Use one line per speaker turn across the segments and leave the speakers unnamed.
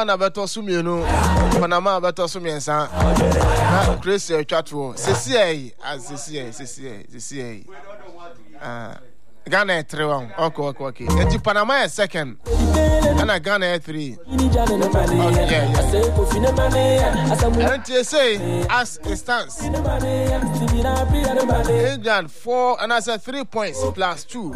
Ghana beto sumienu Panama beto sumiensa na Croatia twatwo sesi Ghana 3-1 okay enti Panama is second and Ghana 3 and you say as it stands England 4 and I said 3 points plus 2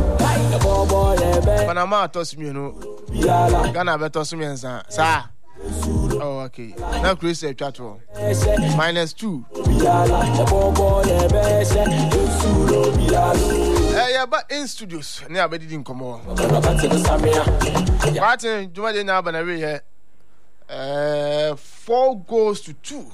Panama toss me Ghana beto sumiensa sa oh, okay. Now Croatia chatwo -2. Yeah, but in studios, near bed didn't come on. But Juma de Nabana here 4 goals to 2.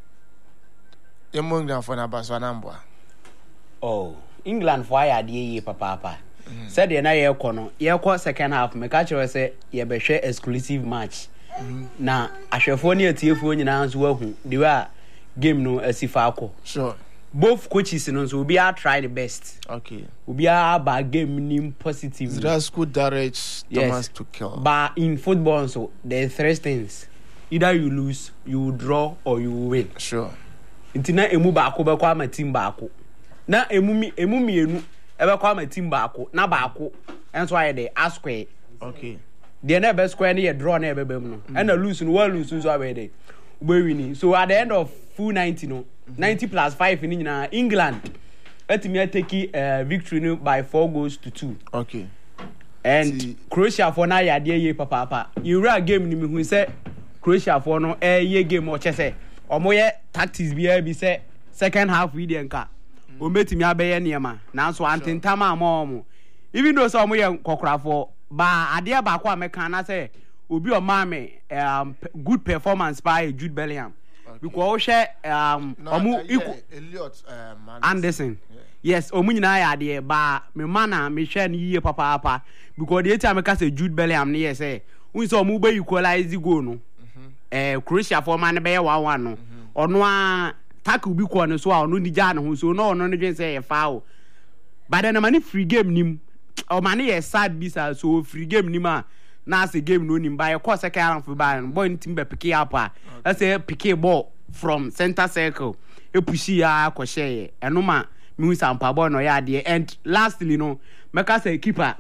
England for Nabaswanamba.
Oh, England for ya papa. Said the na ye kono, ye ko second half, me catch you say ye be share exclusive match. Na ahwefo ne atiefo nyina nso ahu the way game no asifa akọ.
Sure.
Both coaches no so we are try the best.
Okay.
We are ba game nim positive.
That's good Darich Thomas to kill.
But in football so there are 3 things. Either you lose, you draw or you win.
Sure.
Intina emu ba akọ be kwa ma team ba akọ. Na emu mienu e be kwa ma team ba akọ. Na ba akọ enso aye dey a square.
Okay.
The never square near draw near bebem no and a lose no one lose so away we winning. So at the end of full 90 no 90 plus 5 in England let me take victory by 4 goals to 2.
Okay.
And Croatia for na ya dey papa you real game ni me hu say Croatia for no ye game o che say omoye tactics be say second half we dey nka o metimi abeye niema na so antentama amomo even though so omoye kokora for ba ade ba kwa meka na say obi o ma me good performance by Jude Bellingham because o share omu
Elliot
Anderson yes omu nyina ya ade ba me mana me share ni yie papa because the time meka say Jude Bellingham ne say we say omu be equalize goal no Croatia for man be 1-1 no ono a tackle bi ko no so a ono ni ja ne ho so no ono no dwen say e foul but then man free game nim o man e sad bisa so free game ni ma na say game no nim by course second half by boy team be pick up I say pick ball from center circle e push ya ko share eno ma mi sampa boy no ya de and lastly no make say keeper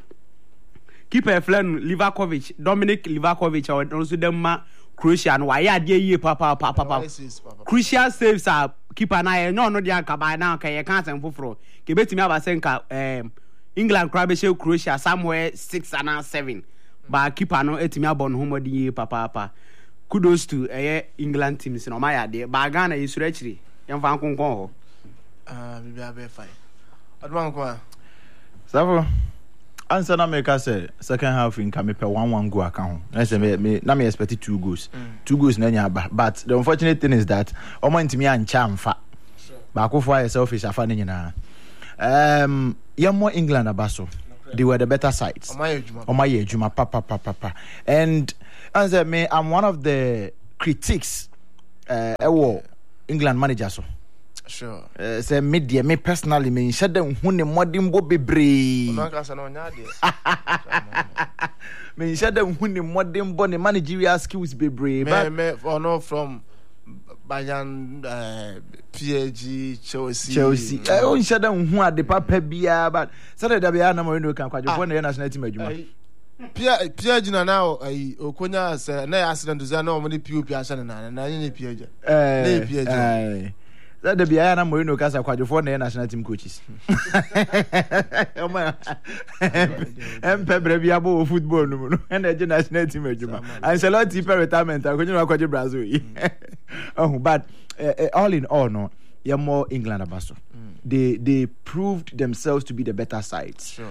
Flen Livakovic Dominic Livakovic or also dem ma Croatia no why ya de ye papa crucial saves are keeper na no dey akaba na ka ye kan sem foforo ke betimi abasenka England crab show Croatia somewhere 6 and 7 but keeper no etimi abon homodi papa kudos to England teams no my ade ba Ghana yisuru achiri yemfa nkonkon ho
bibi abe fine adwan ko
Savo answer na make say second half in can me 1-1 goal account I say me na me expect 2 goals 2 goals na nya ba but the unfortunate thing is that o man ntimi ancha amfa ba ko for selfish afa ne nyina more England abaso they were the better sides Omaye Juma papa and as me I'm one of the critics England manager so
sure
say media me personally me shade hu ne modern bo bebre me shade hu ne modern bo ne managerial skills bebre
but me no from Bayern PSG Chelsea
on shade hu ade papa bia but say da bia na mo no kan kwajo for na national team adwuma
PSG na now okonya say na accident za na o mo ni POP asane na nye PSG na PSG
that the Biana Moreno Casa Quadro na national team coaches. Pebre football no and the national team and Saloti retirement I continue Brazil. Oh but all in all no more England abaso. They proved themselves to be the better side.
Sure.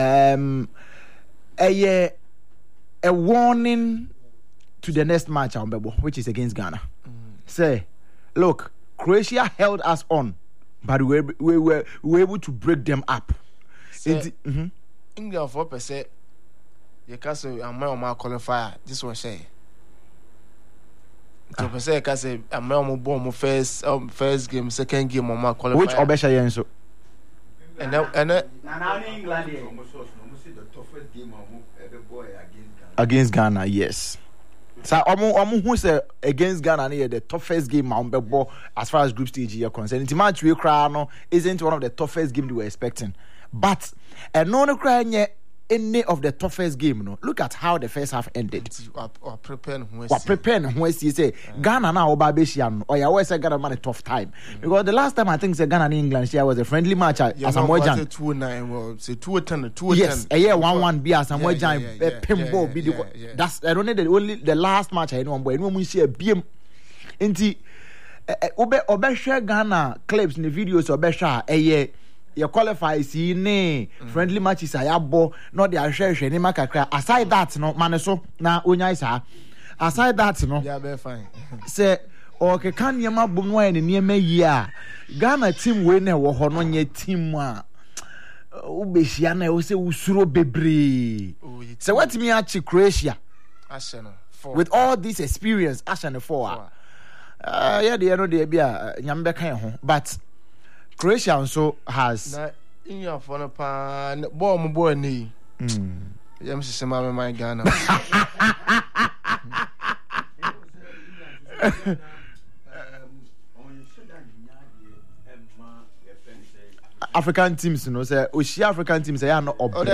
A warning to the next match which is against Ghana. Say, look, Croatia held us on, but we were able to break them up.
England 4%. You can say I'm my qualifier. This was say. So per se, can say I'm my bomb first game, second game on my qualifier.
Which Obesha Yenso?
And
England
the toughest game against Ghana.
Against Ghana, yes. So omo who say against Ghana near the toughest game ball as far as group stage is concerned. The match we cry no isn't one of the toughest games we were expecting. But no cry any of the toughest game, no. Look at how the first half ended.
Or preparing
when you say Ghana now Babeshian or you always say Ghana man a tough time. Because the last time I think say Ghana and England share was a friendly match at Samoa.
It's 2-9, say 2-10,
yes, a year 1-1 be as Samoa pinball be that's I don't know the last match I know but when we see a BM inti obe share Ghana clips in the videos obe share a year you qualify see ne friendly matches ayabo not the share ni makakra aside that no maneso na onya isa aside that no
yeah be fine
say okay kan yema bom no ne niema yi a Ghana team we na wo ho no nye team a ubehia na wo say usuro bebre say what me achi Croatia
Arsenal
with all this experience Arsenal 4 yeah the no dey bia nyambe kan ho but Croatia also has
na in your phone pa ball mo boy ni yam se ma my Ghana
African teams say Oshia African teams say no obre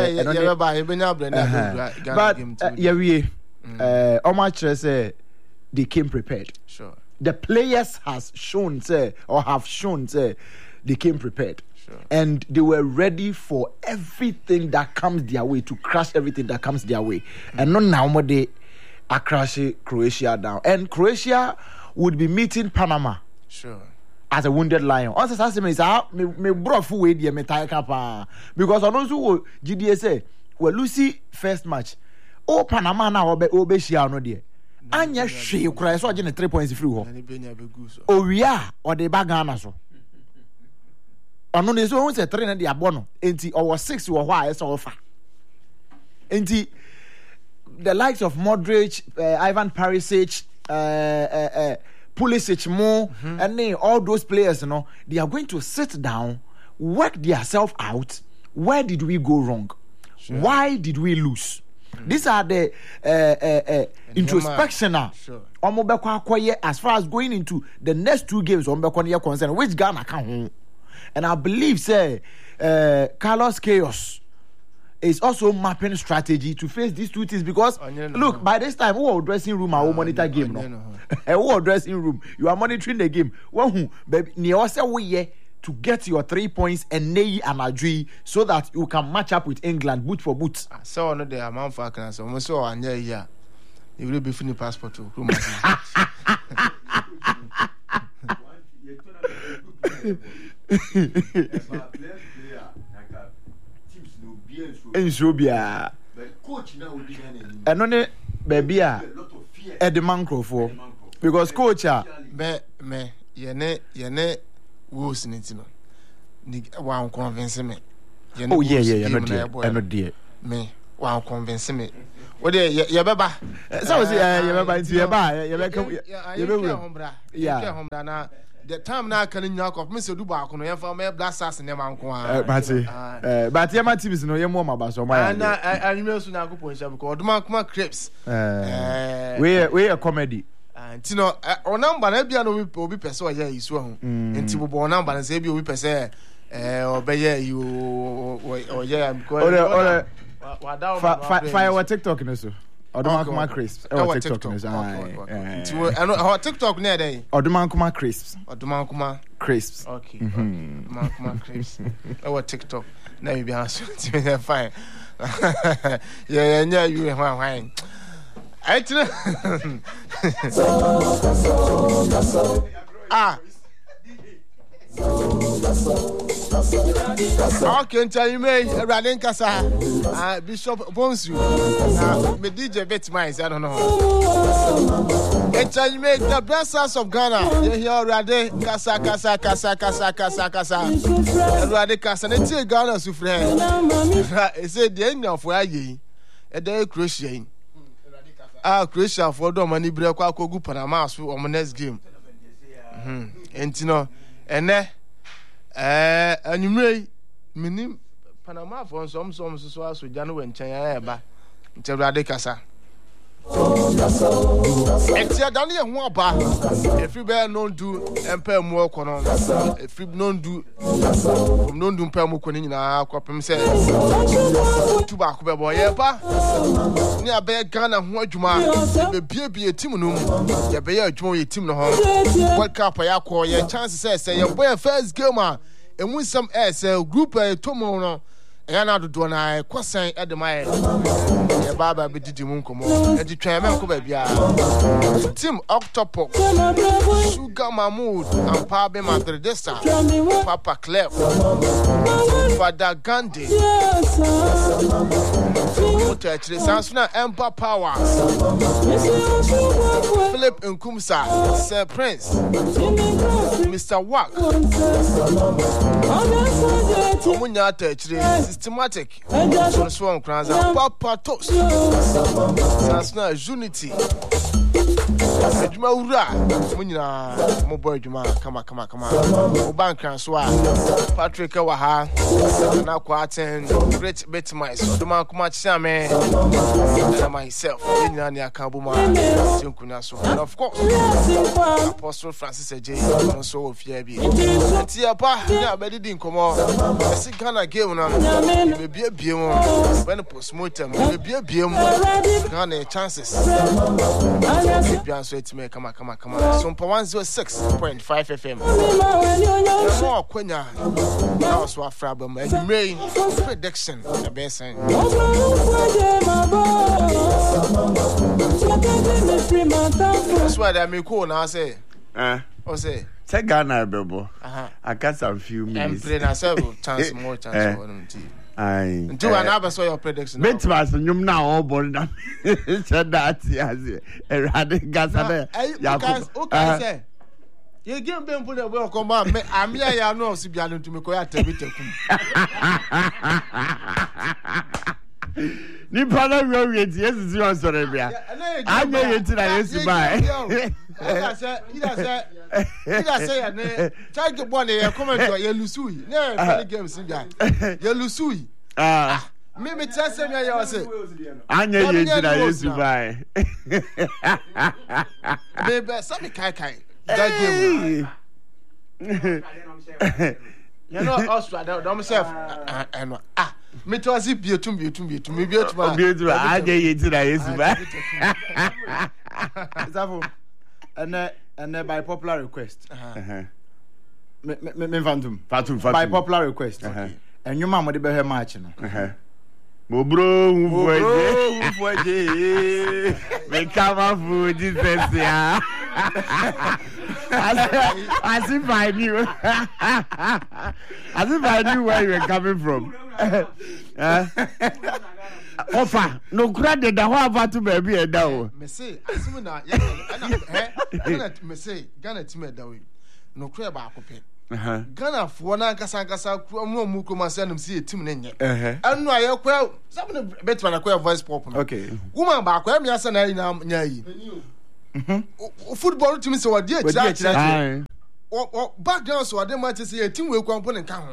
but yeah we say they came prepared.
Sure.
The players has shown say or have shown say they came prepared.
Sure. And
they were ready for everything that comes their way, to crush everything that comes their way. And not now they are crashing Croatia down. And Croatia would be meeting Panama.
Sure.
As a wounded lion. Also, me brought full way me tie kapa because on also GDSA well Lucy first match. Oh Panama now obe shia no there. Anya hwe kura so agye 3 points free ho. O wia o de bagana so. Ono ne so won say 3 na de abo no. Enti o was 6 wo ho a so offer. Enti the likes of Modric, Ivan Perisic, Pulisic and all those players, they are going to sit down, work themselves out. Where did we go wrong? Sure. Why did we lose? These are the introspection sure. As far as going into the next 2 games concerned, which Ghana can home. And I believe say Carlos Queiroz is also mapping strategy to face these 2 things because look, by this time who dressing room I will monitor game who dressing room you are monitoring the game to get your 3 points and nay and agree so that you can match up with England boot for boot.
So no the amount for can so so anya here you will be finny passport to
Enshobia coach now will be and on baby Edman Crawford because coach
me yene woes nitino ni wa convince me
oh yeah no dear
me wa convince me what dey ye beba
so say ye beba nti ye beba
yeah na the time na kan nya ko me se du ba ko no ye fa me blasters ne man ko
but ye ma teams no ye mo ma ba so ma
na anime su na ko pon sha because oduma kuma crepes
we a comedy
nti no o number na bia no obi pese o ye isu ho nti bo number na se bia obi pese obeye you o ye because
fire what TikTok no so Odumankuma crisps. TikTok is TikTok near day. Odumankuma crisps.
Odumankuma
crisps.
Okay. Odumankuma crisps. Our TikTok. Now you be answering. Fine. Yeah, you fine. Okay, tell you me, Radin Kasa, Bishop Bonsu, me DJ Betmines, I don't know. And tell you me, the blessings of Ghana, you hear Radin Kasa, Radin Kasa, and it's Ghana Sufre. It said the end of where ye, a day Christian. Croatia for the money break, I'll go Panama on my next game. And you know, and and you may minim Panama for some so as with January and China ba. Radicasa. Etia dani ye ho aba. Every bear non do empa mu okono. Every non do non do empa mu koni nyina kwapem se. Tuba ko be boye ba. Ni abe Ghana ho adwuma. Be bie team no mu. Ye be ye adwuma ye team no ho. World Cup ya ko ye chance say ye boy first game a emu some group tomo no. Yana do na kwasan edemaye ye baba be didi mu nkomo e di twan men ko ba bia team Octopop Sugar Mahmood and Pabe Madridista Papa Clef Father Gandhi Mutachre Sansuna Emperor Power Philip Nkumsa Sir Prince Mr. Wack Omunya Tachre Systematic so on kranza Papa Toast Sansuna Unity Adwuma wura munyina mo boy adwuma kama o bank so a Patrick wa ha na kwa aten great bitmice oduma kuma chiame and myself nyina ne aka bo ma tinkuna so and of course Apostle Francis Ej so ofia bi tia pa na abedi nkomo esi Ghana game na be bie mo when postmortem be bie mo Ghana chances so it's me come so 106.5 FM more kwenya now so afrabam and main prediction the best sign that's why I me cool now say o say
Ghana bebo I got some few minutes
and play several chance more chance for them team do another so your prediction
bet was nyum na all born na said that yes erade gasa
okay say you game them put the well come on me am here ya no si bia no to me ko ya tabitakum
ni brother we wait yes is you answer bia anya yeti na yes buy
either say ne take ball e comment you lusu na funny games bia you lusu me tell say me ya say
anya yeti na yes buy
baby say me kai that game you know Australia them self and me to asi bietum me bietum
anya yeti na yes buy
Zavo and by popular request me Fatum by popular request and your mama de be her match no
Bro, we come up with this ya. As if I knew where you were coming from. Offer no credit the whole about to baby a down.
Me say, Asumina, me say, Ghana team a down. No crab akupe. Ghana for na kasa mu mu kuma sanum see team nenye. Anu aye kwa some better na kwa voice pop.
Okay.
Woman ba kwa me asa na nya yi. Football team so wadi a o background so wadi match say team we kwa pon nka ho.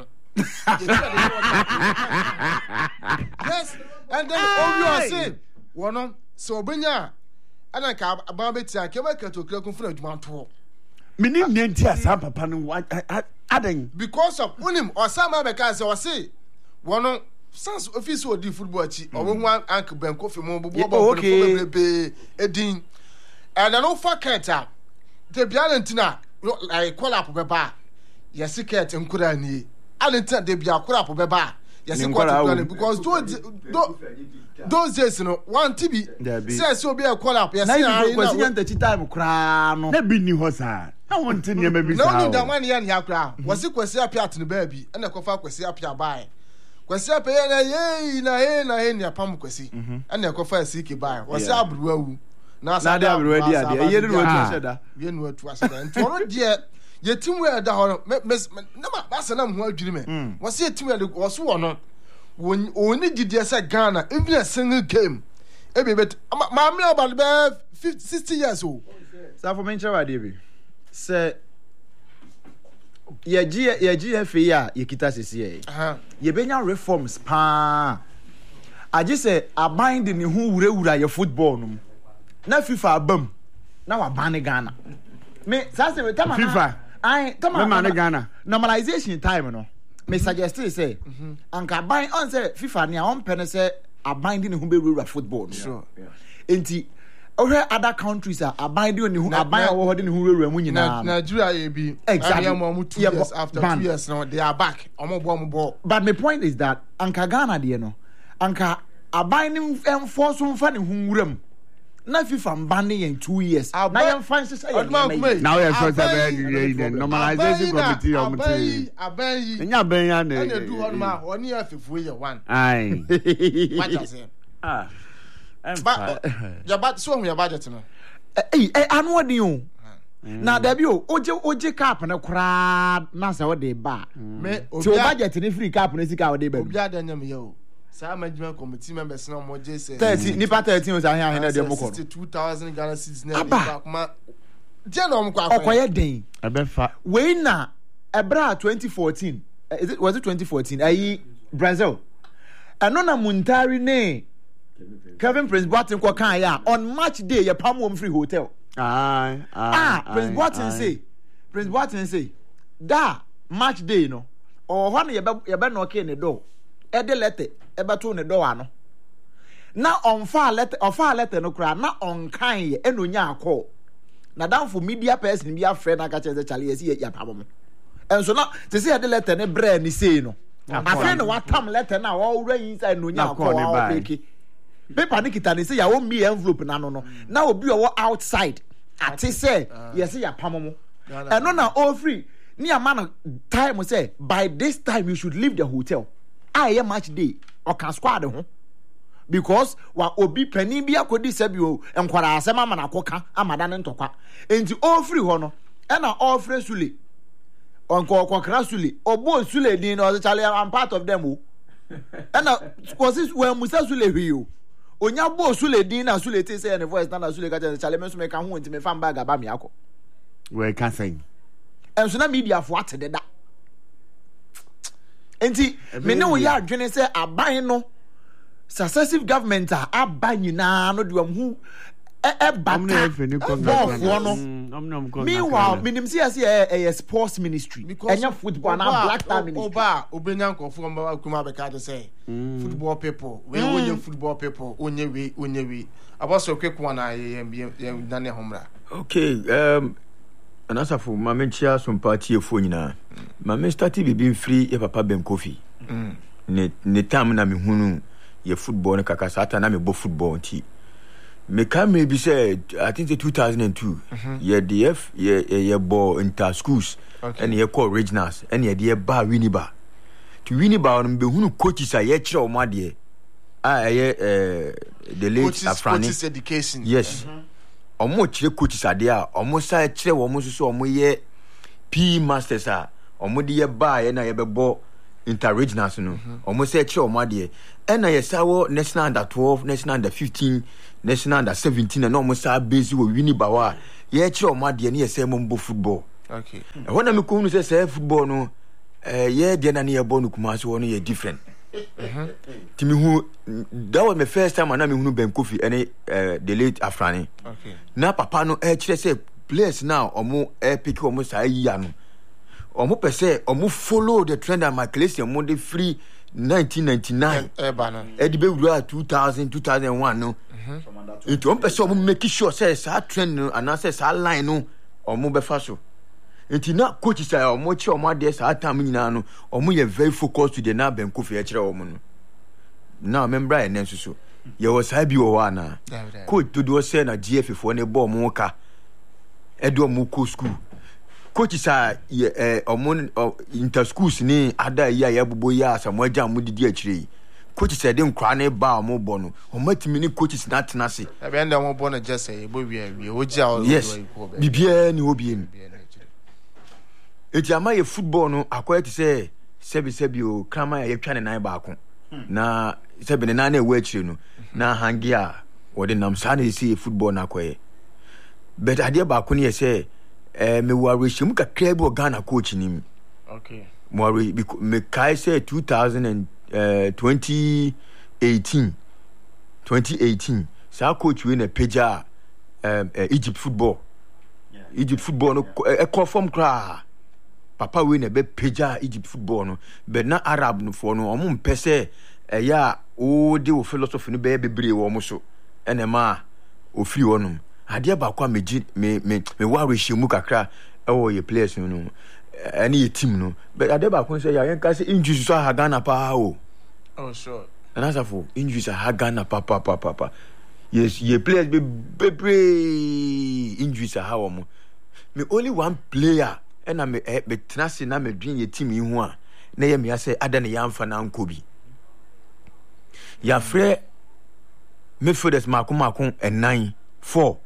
Yes, and then all you say wono so obenya ana ka ba betia ke ba kato kra kun funa adwuma to.
Minim nenti asa papa no aden
because of unim osama be kan say o say wono sans office odi football chi o wo ank benko fi mo bo be edin and no faketa the bialentina like call up be ba yesiket nkura ni alentina de bia call up be ba yesiket because those days no one TB says so be a call up yes
na question time kra no
na bi ni ho sa na won tin ye mabi
sa no da man ya ni akra wasi kwesi apia to ne ba bi na kofa kwesi apia bai kwesi apia na ye ni apam kwesi na kofa asiki bai wasi abruwa wu na sa
da abruwa dia ye ni watu aseda
ye ni watu aseda ntoro dia ye timwe da ho na ma ba sana ho adwiri me wasi ye timwe waso wo no oni gidi say Ghana even a single game ebebet ma me about 60 years old
so for mention what dey be say ye GFA ya ye kita sisi ye benya reforms pa aje say abind ni hu wura ye football no na FIFA abam na wa ban Ghana me say we tama
FIFA
tama
me Ghana
normalization time no me suggest say anka ban on say FIFA ne on pene say aban di ne hu be rura football
Sure.
Enti other countries are abiding on the aban wo de ne hu rura mu nyina
Nigeria ye bi
Exactly.
am 2 years after
ban.
2 years now they are back omo ball
but my point is that anka Ghana de no anka aban ne enforce mfa ne hu wuram na FIFA ban ne 2 years na yem fan say
now you sure say the normalization committee
aban yi
nya ben ya na
and do on ma oni afifu ye one
ai
what I say but your budget so your budget no
anu odi o na da bi o oje cap na kra na say o de ba
me
ti o budget ni free cap na sika o de ba
obi adanya me ye o sa management committee members na mo je say
30 nipa 13 o say ahe na de mo ko
62,000 Ghana cedis na ba kuma je na mo kwa
okoye den
abefa
we na ebra 2014 was it 2014 ayi Brazil eno na Muntari ne Kevin Prince Boateng ko kan ya on match day ye pam wo free hotel Prince Boateng say da match day no o ho na ye be no okay ne do e de letter e be to ne do ano na on fa letter no kra na on kan ye enonya akọ na dan for media person bi afre na ka che chale ye ya pam mo enso na se se ye de letter ne bre ni sei no afre na watam letter na wo wura inside enonya akọ wa peki paper ni kita ni say ya wo mi envelope na no na obi owo outside ati say yes ya pamomo eno na all free ni amana time say by this time you should leave the hotel aye match day or can squad ho because wa obi pani bi akodi sabi o enkwara asema ama na akoka amada ne ntokwa enti all free ho no ena all free sule onko kra sule obo sule din no chale I'm part of them o ena was when musa sule hwi o onya bo sule din na sule te say ne voice na sule ka chale me so me ka ho ntime fa mba gaba me akọ
we can say
enso na media fo atede da enti me ne wo ya adwene say aban no successive government aban nyina no de amhu bata meanwhile minim say a sports ministry enya football na black time ministry
oba obenya nkofo mba kuma be ka say football people we onye football people onye we abaso kwekwa na ye na ne homra
okay anasafo mama chia some party efo nyina mama start be free e papa Ben Kofi ne time na me hunu ye football ne kaka sata na me bo football nti me can maybe say I think the 2002 ye DF ye bo inter schools and ye call regionals and ye de ba Winneba to Winneba on be hunu coaches a ye kire o ma de the late Afrani
coaches education
yes omo kire coaches ade a omo sa kire wo mo so omo ye P masters a omo de ye ba ye na ye be bo inter regionals no omo sa kire o ma de and na ye sawo national under 12 national under 15 national under 17 and almost a busy with Winneba wa ye kire o ma de ne ye say mo football
okay
when na me ko nu say football no ye de na ne ye bo no kuma so no ye different timi hu that was my first time na me hu Ben Kofi and the late Afrani
okay
na papa no kire say players now omo pick omo say ya no omo per se omo follow the trend and Malaysia mo de free 1999 edi be wura 2001 no it on person make sure say sa trend no and say sa line no omo be fa so enti na coach say omo chi omo ade sa time nyina no omo ye very focused to the na Ben Kofi e kire omo no na member e nenso so ye was happy o wa na coach to do say na GF fo ne ball mo ka e do mo ko school coach say omo inter schools ni ada ya bubo ya sa mo agya mo didi akire coach say dem kwa na ba mo bo no o matimi ni coaches na tena se
e be ndem mo bo no just say bo wi ogia o
yes bibia ni obi em eti ama ye football no akwai ti say sebi o krama ya twa ne nan ba ko na sebi ne nan na ewa akire no na hangi a wode nam sa na see football na akwai but ade ba ko ne ye say me worry shim ka krebo Ghana coach nim
okay
worry me kai say 2018 sa coach we na peja Egypt football. Egypt football no call from cry. Papa we ne be peja Egypt football no, but na Arab no for no omo mpese ya o de o philosophy no be bebre wo mo so enema o free wonum. Ade ba kwa me ware hyiemu kakra e ye players no any ye team no, but ade ba kwa say ya yen ka say injuries so ha Ghana pa o.
Oh sure.
And as for injuries ha Ghana papa. Yes, ye players be bebre injuries ha wo mo. Me only one player and I'm a trust in a dream your team in one. Nay, me, I say, I don't yam for now, Kobe. Ya free midfielders, Macum, and 9, 4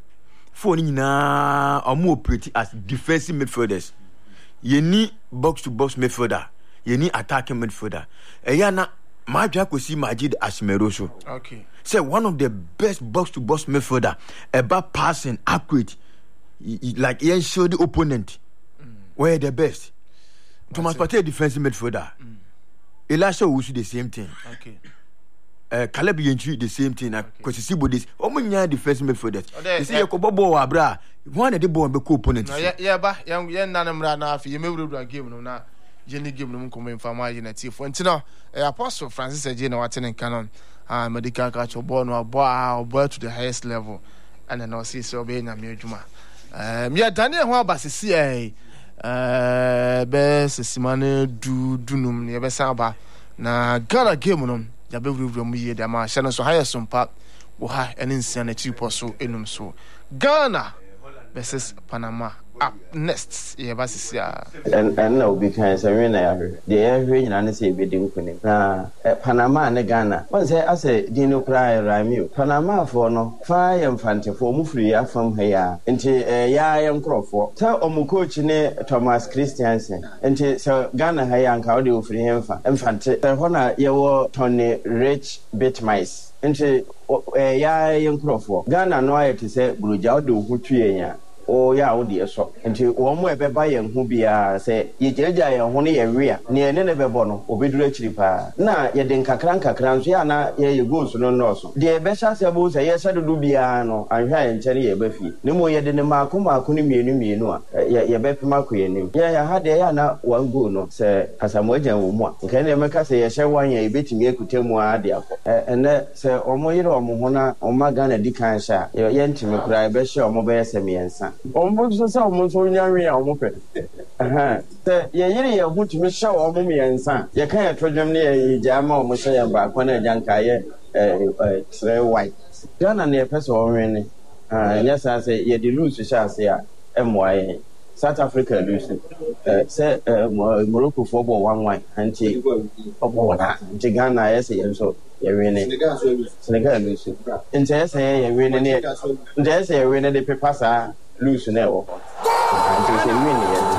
na or more pretty as defensive midfielders. You need box to box midfielder, you need attacking midfielder. Ayana, my Jack will see Majid Asmeroso.
Okay.
Say one of the best box to box midfielder, about passing accurate, like he show the opponent. Where the best? Thomas Partey defensive midfielder. Elisha Owusu the same thing.
Okay.
Caleb Yentri the same thing. Because you see what this. Omunya defensive midfielder. You see Yakobo Abra. One of the boy be co-opponent.
Yeah, but young Nanamra na fi me wura game no na Jenny game no come informa Unity for ntina Apostle Francis Ejena watene canon medical catch ball no boy to the highest level and then see so be na me adwuma. Me Daniel ho abasisi be sesimane dunum ne be saba na Ghana game no ya be wura mu ye da ma hye no so highest sompa wo ha ene nsia na chi so enum so Ghana versus Panama up next yeah basisia
and no because I mean the every na say be din kuni na Panama and Ghana one say I say dino cry ramiu Panama for no fire infante for mu free afam here nti ya yam crofo tell omu coach ne Thomas Christiansen nti so Ghana ha ya nka ode ofri hemfa infante ho na ye wo Tony Rich Bitmice nti ya yam crofo Ghana no ayete say buruja ode ohutue ya o ya wo de so nti wo mo ebeba ye hu bia se ye jereja ye hu ne ye wea ne ene ne bebo no obeduru akiri pa na ye de nkakran nso ya na ye goals no no so de be sha se bo se ye sha dudu bia no anhwa ye nkyere ye bafi ne mo ye de ne maako ne mienu a ye be pema ko ye nim ya ha de ya na one goal no se asamo agyan wo mu a nke ne meka se ye hye wan ye betimi ekutemu a de akọ ene se omo yire omo ho na omo Ghana di kan sha ye ntimi kura be hye omo be yese miensa omo so omo so nyanwe a omo pe te ye yire ye hu timi hye omo miensa ye kan ye todwem ne ye jama omo hye ye ba ko na janka ye three white Ghana ne pese omo ne yes I say ye di lose sha se a emwaye South Africa lose say Morocco for 1-1 anti obo na anti Ghana yes ye so ye win Senegal lose nti yes ye win ne nti yes ye win ne de paper sa lose na wo anti se win ye